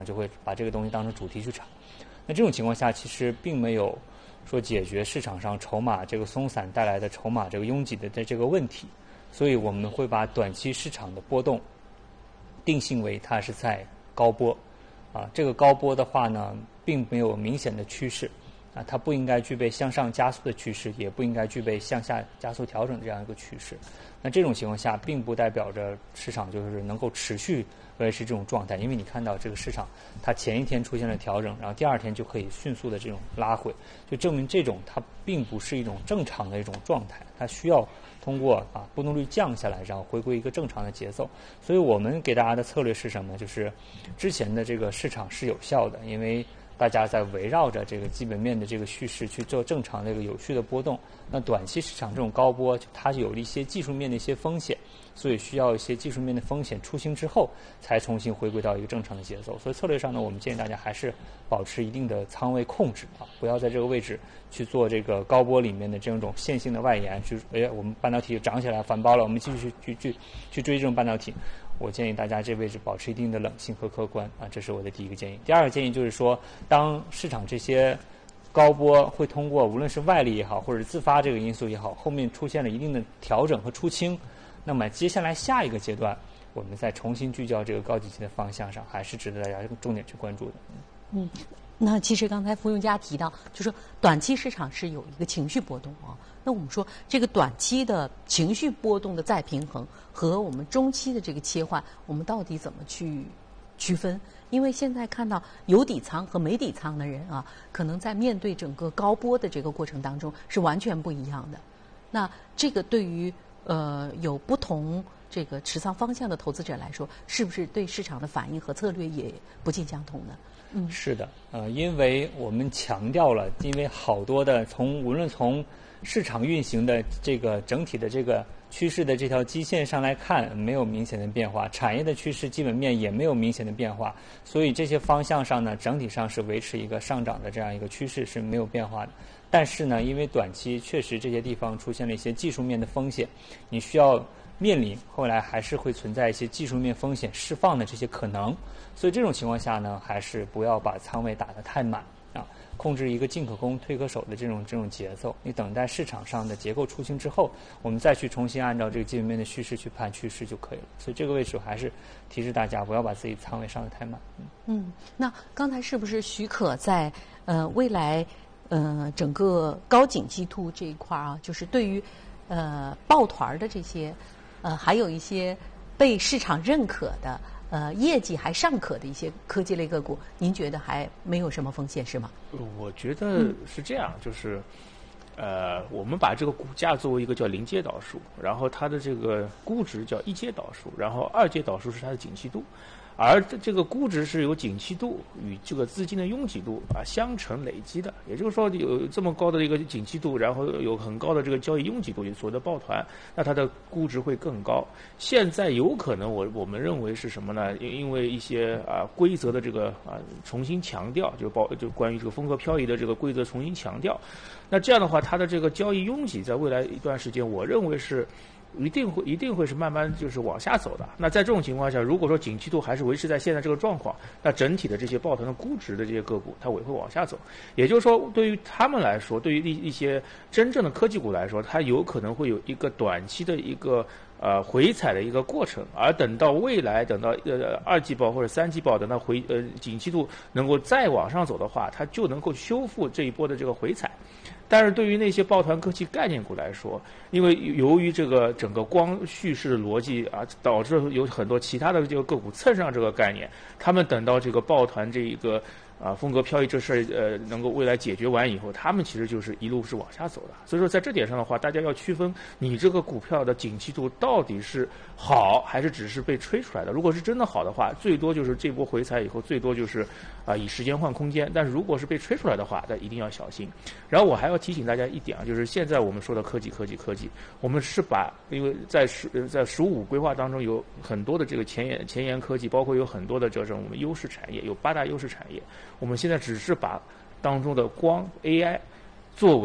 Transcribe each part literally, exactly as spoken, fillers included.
就会把这个东西当成主题去炒。那这种情况下，其实并没有说解决市场上筹码这个松散带来的筹码这个拥挤的的这个问题，所以我们会把短期市场的波动定性为它是在高波，啊，这个高波的话呢，并没有明显的趋势，啊，它不应该具备向上加速的趋势，也不应该具备向下加速调整的这样一个趋势。那这种情况下，并不代表着市场就是能够持续维持这种状态，因为你看到这个市场，它前一天出现了调整，然后第二天就可以迅速的这种拉回，就证明这种它并不是一种正常的一种状态，它需要通过把波动率降下来，然后回归一个正常的节奏。所以我们给大家的策略是什么？就是之前的这个市场是有效的，因为大家在围绕着这个基本面的这个叙事去做正常的一个有序的波动。那短期市场这种高波，它有了一些技术面的一些风险，所以需要一些技术面的风险出清之后，才重新回归到一个正常的节奏。所以策略上呢，我们建议大家还是保持一定的仓位控制啊，不要在这个位置去做这个高波里面的这种线性的外延，去哎，我们半导体涨起来反包了，我们继续去去去追这种半导体。我建议大家这位置保持一定的冷静和客观啊，这是我的第一个建议。第二个建议就是说，当市场这些高波会通过无论是外力也好，或者自发这个因素也好，后面出现了一定的调整和出清，那么接下来下一个阶段，我们再重新聚焦这个高景气的方向上，还是值得大家重点去关注的。 嗯，那其实刚才伏永嘉提到，就是说短期市场是有一个情绪波动啊。那我们说这个短期的情绪波动的再平衡和我们中期的这个切换，我们到底怎么去区分？因为现在看到有底仓和没底仓的人啊，可能在面对整个高波的这个过程当中是完全不一样的。那这个对于呃有不同这个持仓方向的投资者来说，是不是对市场的反应和策略也不尽相同呢？ 嗯，是的，呃，因为我们强调了，因为好多的从无论从市场运行的这个整体的这个趋势的这条基线上来看，没有明显的变化，产业的趋势基本面也没有明显的变化，所以这些方向上呢，整体上是维持一个上涨的这样一个趋势是没有变化的。但是呢，因为短期确实这些地方出现了一些技术面的风险，你需要面临后来还是会存在一些技术面风险释放的这些可能，所以这种情况下呢，还是不要把仓位打得太满啊，控制一个进可攻退可守的这种这种节奏。你等待市场上的结构出清之后，我们再去重新按照这个基本面的叙事去判趋势就可以了。所以这个位置我还是提示大家不要把自己仓位上得太满。 嗯，嗯，那刚才是不是许可在呃未来呃整个高景气度这一块啊，就是对于呃抱团的这些呃还有一些被市场认可的呃业绩还尚可的一些科技类个股，您觉得还没有什么风险是吗？ 我觉得是这样，嗯、就是呃我们把这个股价作为一个叫临界导数，然后它的这个估值叫一阶导数，然后二阶导数是它的景气度。而这个估值是由景气度与这个资金的拥挤度啊相乘累积的，也就是说有这么高的一个景气度，然后有很高的这个交易拥挤度，也所谓的抱团，那它的估值会更高。现在有可能我我们认为是什么呢？因因为一些啊规则的这个啊重新强调，就包就关于这个风格漂移的这个规则重新强调，那这样的话，它的这个交易拥挤在未来一段时间，我认为是。一定会一定会是慢慢就是往下走的。那在这种情况下，如果说景气度还是维持在现在这个状况，那整体的这些抱团的估值的这些个股，它也会往下走。也就是说，对于他们来说，对于一一些真正的科技股来说，它有可能会有一个短期的一个呃回踩的一个过程，而等到未来等到呃二季报或者三季报，等到回呃景气度能够再往上走的话，它就能够修复这一波的这个回踩。但是对于那些抱团科技概念股来说，因为由于这个整个光叙事的逻辑啊，导致有很多其他的这个个股蹭上这个概念，他们等到这个抱团这一个啊风格漂移这事儿呃能够未来解决完以后，他们其实就是一路是往下走的。所以说在这点上的话，大家要区分你这个股票的景气度到底是好还是只是被吹出来的。如果是真的好的话，最多就是这波回踩以后，最多就是啊以时间换空间。但是如果是被吹出来的话，那一定要小心。然后我还要提醒大家一点啊，就是现在我们说的科技科技科技，我们是把因为在十在十五规划当中有很多的这个前沿前沿科技，包括有很多的这种我们优势产业，有八大优势产业。我们现在只是把当中的光 A I 作为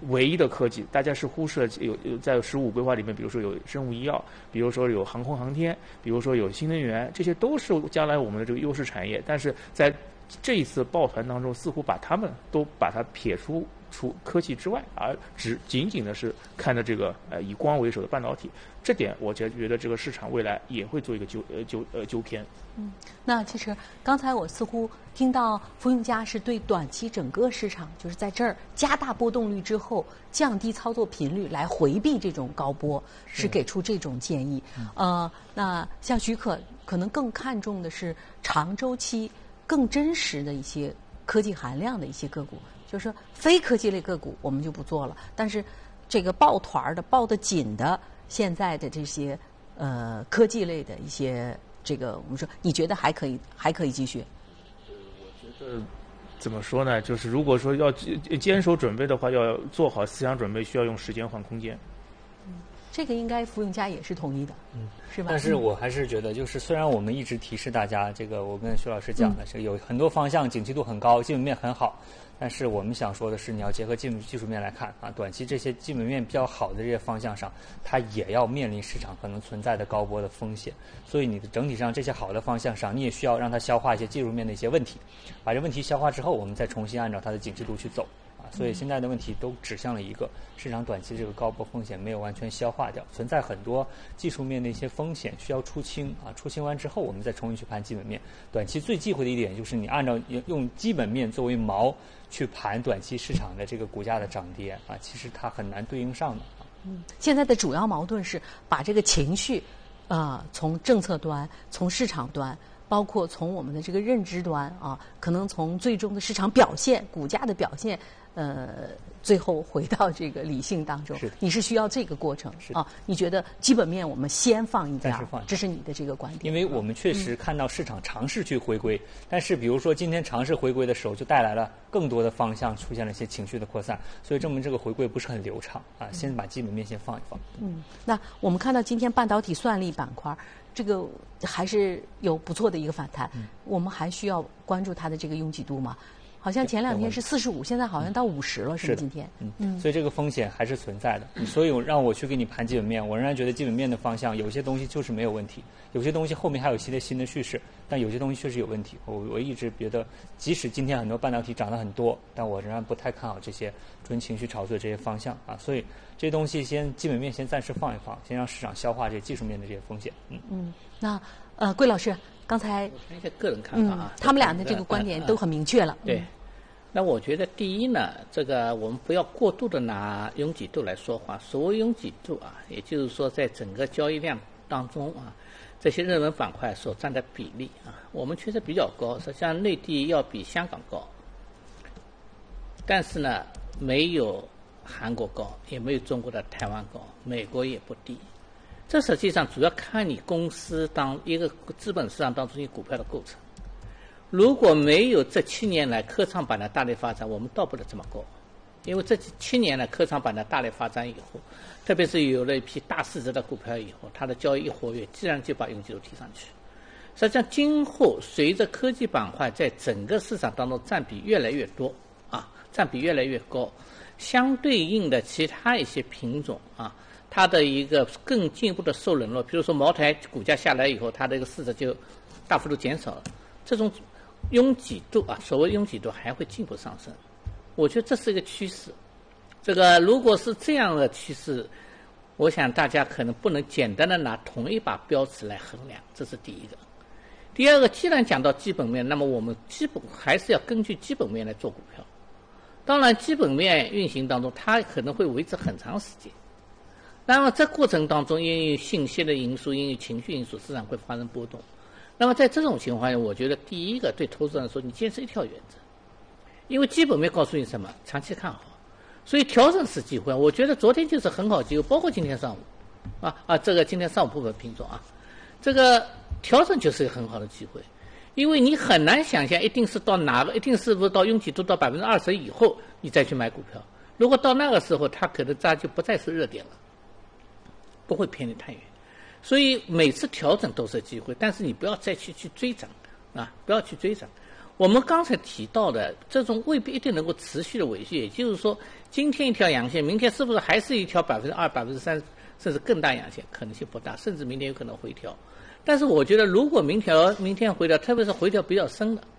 唯一的科技，大家是忽视了有有在“十五”规划里面，比如说有生物医药，比如说有航空航天，比如说有新能源，这些都是将来我们的这个优势产业。但是在这一次抱团当中，似乎把他们都把它撇出除科技之外，而只仅仅的是看着这个呃以光为首的半导体。这点我觉觉得这个市场未来也会做一个纠呃纠呃纠偏。 嗯，那其实刚才我似乎听到福永家是对短期整个市场，就是在这儿加大波动率之后，降低操作频率来回避这种高波，是给出这种建议。嗯、呃，那像许可可能更看重的是长周期、更真实的一些科技含量的一些个股，就是说非科技类个股我们就不做了，但是这个抱团的、抱得紧的，现在的这些呃科技类的一些。这个我们说，你觉得还可以，还可以继续？ 呃，我觉得怎么说呢？就是如果说要坚守准备的话，要做好思想准备，需要用时间换空间。 嗯，这个应该福永家也是同意的，嗯，是吧？ 但是我还是觉得，就是虽然我们一直提示大家，这个我跟徐老师讲的是有很多方向景气度很高，基本面很好。但是我们想说的是，你要结合技技术面来看啊，短期这些基本面比较好的这些方向上，它也要面临市场可能存在的高波的风险。所以你的整体上这些好的方向上，你也需要让它消化一些技术面的一些问题，把这问题消化之后，我们再重新按照它的景气度去走啊。所以现在的问题都指向了一个市场短期这个高波风险没有完全消化掉，存在很多技术面的一些风险需要出清啊。出清完之后，我们再重新去盘基本面。短期最忌讳的一点就是你按照用基本面作为锚去盘短期市场的这个股价的涨跌啊，其实它很难对应上的啊。 嗯，现在的主要矛盾是把这个情绪，呃，从政策端、从市场端，包括从我们的这个认知端啊，可能从最终的市场表现、股价的表现，呃，最后回到这个理性当中。 是你是需要这个过程啊？你觉得基本面我们先放一边，这是你的这个观点？ 因为我们确实看到市场尝试去回归，嗯、但是比如说今天尝试回归的时候，就带来了更多的方向出现了一些情绪的扩散，所以证明这个回归不是很流畅啊。先把基本面先放一放。 嗯，那我们看到今天半导体算力板块。这个还是有不错的一个反弹，嗯、我们还需要关注它的这个拥挤度吗？好像前两天是四十五，现在好像到五十了，是吗？今天， 嗯嗯，所以这个风险还是存在的。嗯、所以让我去给你盘基本面，我仍然觉得基本面的方向有些东西就是没有问题，有些东西后面还有一些新的叙事，但有些东西确实有问题。我我一直觉得，即使今天很多半导体涨得很多，但我仍然不太看好这些纯情绪炒作这些方向啊。所以这些东西先基本面先暂时放一放，先让市场消化这些技术面的这些风险。嗯嗯，那呃，桂老师刚才一些个人看法啊、 嗯，他们俩的这个观点都很明确了。 对。那我觉得，第一呢，这个我们不要过度的拿拥挤度来说话。所谓拥挤度啊，也就是说，在整个交易量当中啊，这些热门板块所占的比例啊，我们确实比较高，实际上内地要比香港高，但是呢，没有韩国高，也没有中国的台湾高，美国也不低。这实际上主要看你公司当一个资本市场当中一股票的构成。如果没有这七年来科创板的大力发展，我们到不了这么高。因为这七年来科创板的大力发展以后，特别是有了一批大市值的股票以后，它的交易一活跃，自然就把拥挤度提上去。实际上，今后随着科技板块在整个市场当中占比越来越多啊，占比越来越高，相对应的其他一些品种啊，它的一个更进一步的受冷落。比如说茅台股价下来以后，它的一个市值就大幅度减少了，这种拥挤度啊，所谓拥挤度还会进一步上升，我觉得这是一个趋势。这个如果是这样的趋势，我想大家可能不能简单的拿同一把标尺来衡量，这是第一个。第二个，既然讲到基本面，那么我们基本还是要根据基本面来做股票。当然，基本面运行当中，它可能会维持很长时间。那么这过程当中，因为信息的因素，因为情绪因素，市场会发生波动。那么在这种情况下，我觉得第一个对投资人说，你坚持一条原则，因为基本面告诉你什么，长期看好，所以调整是机会。我觉得昨天就是很好机会，包括今天上午，啊啊，这个今天上午部分品种啊，这个调整就是一个很好的机会，因为你很难想象一定是到哪个，一定是不是到拥挤度到百分之二十以后你再去买股票，如果到那个时候，它可能它就不再是热点了，不会偏离太远。所以每次调整都是机会，但是你不要再去去追涨啊，不要去追涨。 我们刚才提到的这种未必一定能够持续的维续，也就是说，今天一条阳线，明天是不是还是一条百分之二、百分之三，甚至更大阳线？可能性不大，甚至明天有可能回调。但是我觉得，如果明条明天回调，特别是回调比较深的，